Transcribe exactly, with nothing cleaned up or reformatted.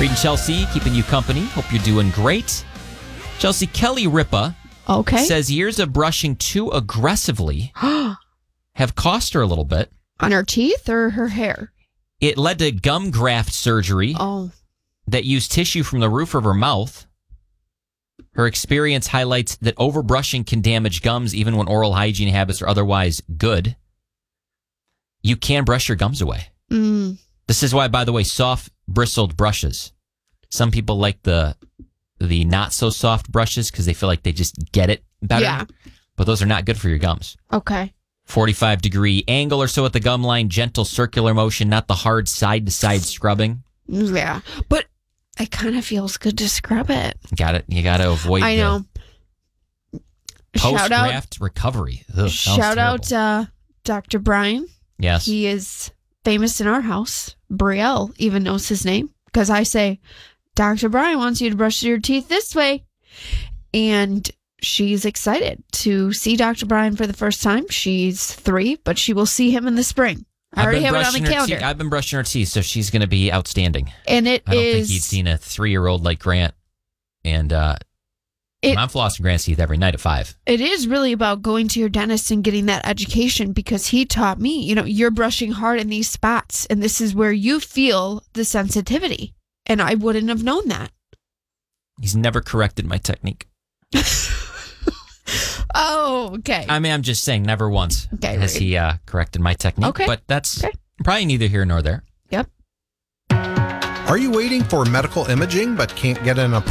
Reading Chelsea, keeping you company. Hope you're doing great. Chelsea, Kelly Ripa okay. says years of brushing too aggressively have cost her a little bit. On her teeth or her hair? It led to gum graft surgery oh. that used tissue from the roof of her mouth. Her experience highlights that overbrushing can damage gums even when oral hygiene habits are otherwise good. You can brush your gums away. Mm. This is why, by the way, soft bristled brushes. Some people like the the not so soft brushes because they feel like they just get it better. Yeah. But those are not good for your gums. Okay. forty-five degree angle or so at the gum line, gentle circular motion, not the hard side to side scrubbing. Yeah. But it kind of feels good to scrub it. Got it. You got to avoid I know. Post graft recovery. Ugh, shout out uh, Doctor Brian. Yes. He is famous in our house. Brielle even knows his name because I say, Doctor Brian wants you to brush your teeth this way. And she's excited to see Doctor Brian for the first time. She's three, but she will see him in the spring. I already have it on the calendar. Te- I've been brushing her teeth, so she's going to be outstanding. And it I don't is, think he'd seen a three-year-old like Grant. And uh, it, I'm flossing Grant's teeth every night at five. It is really about going to your dentist and getting that education because he taught me, you know, you're brushing hard in these spots, and this is where you feel the sensitivity. And I wouldn't have known that. He's never corrected my technique. Oh, okay. I mean, I'm just saying, never once okay, has right. he uh, corrected my technique. Okay. But that's okay. probably neither here nor there. Yep. Are you waiting for medical imaging but can't get an appointment?